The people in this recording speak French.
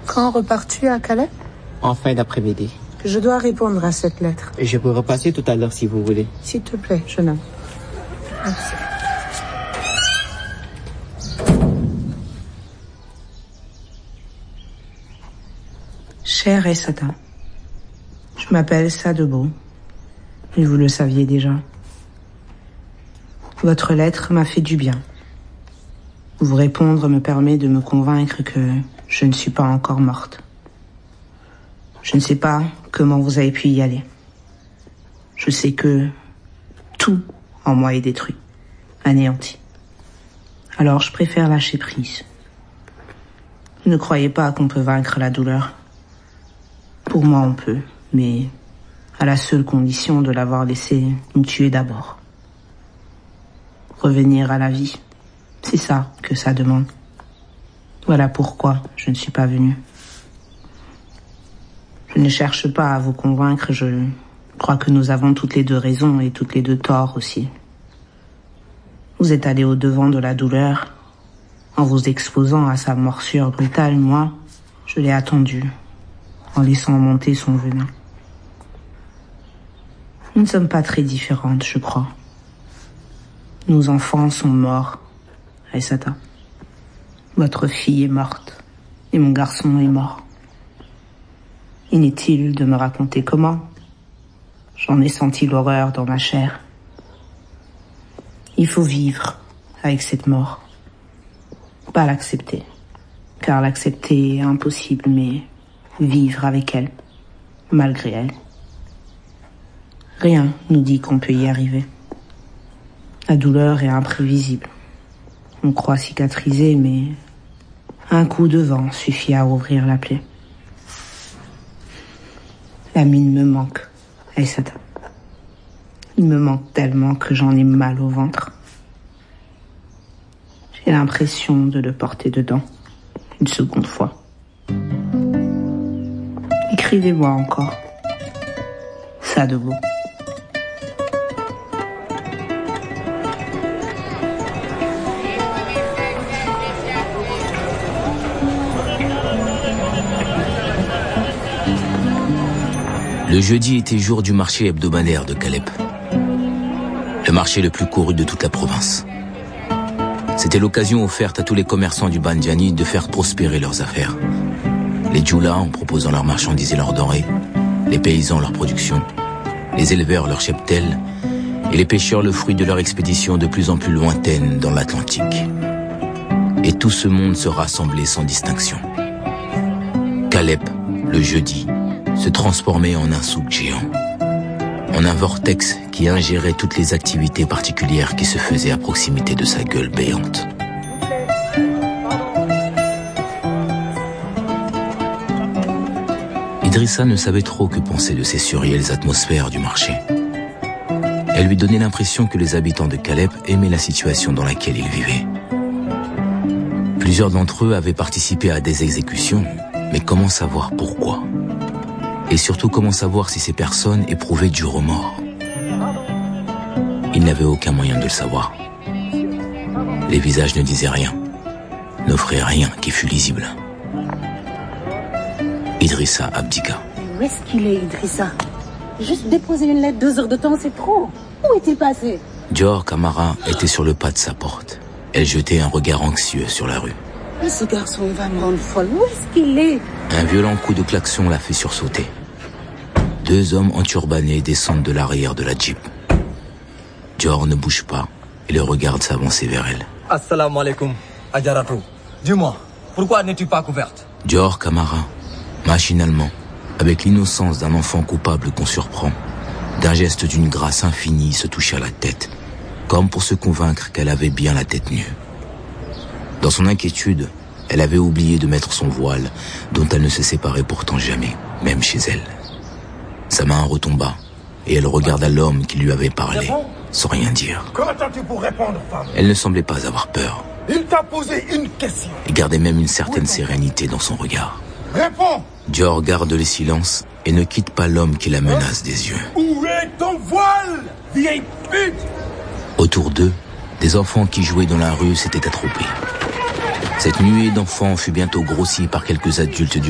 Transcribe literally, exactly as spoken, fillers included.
Quand repars-tu à Calais? En fin d'après-midi. Je dois répondre à cette lettre. Et je peux repasser tout à l'heure si vous voulez. S'il te plaît, jeune homme. Merci. Cher Aïssata, je m'appelle Sadebo, et vous le saviez déjà. Votre lettre m'a fait du bien. Vous répondre me permet de me convaincre que je ne suis pas encore morte. Je ne sais pas comment vous avez pu y aller. Je sais que tout en moi est détruit, anéanti. Alors je préfère lâcher prise. Ne croyez pas qu'on peut vaincre la douleur. Pour moi on peut, mais à la seule condition de l'avoir laissé me tuer d'abord. Revenir à la vie, c'est ça que ça demande. Voilà pourquoi je ne suis pas venue. Je ne cherche pas à vous convaincre, je crois que nous avons toutes les deux raison et toutes les deux tort aussi. Vous êtes allé au-devant de la douleur en vous exposant à sa morsure brutale. Moi, je l'ai attendu en laissant monter son venin. Nous ne sommes pas très différentes, je crois. Nos enfants sont morts, Aïssata. Votre fille est morte et mon garçon est mort. Inutile de me raconter comment. J'en ai senti l'horreur dans ma chair. Il faut vivre avec cette mort. Pas l'accepter, car l'accepter est impossible, mais vivre avec elle, malgré elle. Rien nous dit qu'on peut y arriver. La douleur est imprévisible. On croit cicatriser, mais un coup de vent suffit à ouvrir la plaie. La mine me manque, Aïssata. Il me manque tellement que j'en ai mal au ventre. J'ai l'impression de le porter dedans, une seconde fois. Écrivez-moi encore. Sadebo. Le jeudi était jour du marché hebdomadaire de Calais. Le marché le plus couru de toute la province. C'était l'occasion offerte à tous les commerçants du Bandiani de faire prospérer leurs affaires. Les djoulas en proposant leurs marchandises et leurs denrées, les paysans leur production, les éleveurs leur cheptel et les pêcheurs le fruit de leur expédition de plus en plus lointaine dans l'Atlantique. Et tout ce monde se rassemblait sans distinction. Calais, le jeudi, se transformait en un souk géant, en un vortex qui ingérait toutes les activités particulières qui se faisaient à proximité de sa gueule béante. Idrissa ne savait trop que penser de ces surréelles atmosphères du marché. Elle lui donnait l'impression que les habitants de Calais aimaient la situation dans laquelle ils vivaient. Plusieurs d'entre eux avaient participé à des exécutions, mais comment savoir pourquoi ? Et surtout comment savoir si ces personnes éprouvaient du remords. Ils n'avaient aucun moyen de le savoir. Les visages ne disaient rien, n'offraient rien qui fût lisible. Idrissa abdiqua. Où est-ce qu'il est, Idrissa? Juste déposer une lettre deux heures de temps, c'est trop. Où est-il passé? Dior Camara était sur le pas de sa porte. Elle jetait un regard anxieux sur la rue. Mais ce garçon va me rendre folle. Où est-ce qu'il est? Un violent coup de klaxon l'a fait sursauter. Deux hommes enturbanés descendent de l'arrière de la Jeep. Dior ne bouge pas et le regarde s'avancer vers elle. Assalamu alaikum, Adjaratou. Dis-moi, pourquoi n'es-tu pas couverte? Dior Camara, machinalement, avec l'innocence d'un enfant coupable qu'on surprend, d'un geste d'une grâce infinie, se toucha la tête, comme pour se convaincre qu'elle avait bien la tête nue. Dans son inquiétude, elle avait oublié de mettre son voile, dont elle ne se séparait pourtant jamais, même chez elle. Sa main retomba, et elle regarda l'homme qui lui avait parlé, sans rien dire. Qu'attends-tu pour répondre, femme? Elle ne semblait pas avoir peur. Il t'a posé une question. Et gardait même une certaine sérénité dans son regard. Réponds! Dior garde le silence et ne quitte pas l'homme qui la menace des yeux. Où est ton voile, vieille pute? Autour d'eux, des enfants qui jouaient dans la rue s'étaient attroupés. Cette nuée d'enfants fut bientôt grossie par quelques adultes du